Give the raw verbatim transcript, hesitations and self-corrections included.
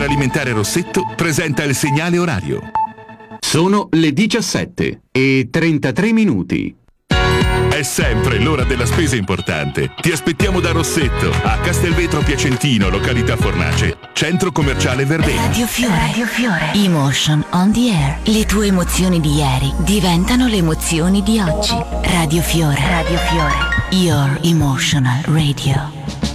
Alimentare Rossetto presenta il segnale orario. Sono le diciassette e trentatré minuti. È sempre l'ora della spesa importante. Ti aspettiamo da Rossetto, a Castelvetro Piacentino, località Fornace, centro commerciale Verdena. Radio Fiore. Radio Fiore. Emotion on the air. Le tue emozioni di ieri diventano le emozioni di oggi. Radio Fiore. Radio Fiore. Your emotional radio.